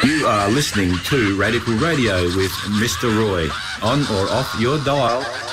You are listening to Radical Radio with Mr. Roy, on or off your dial.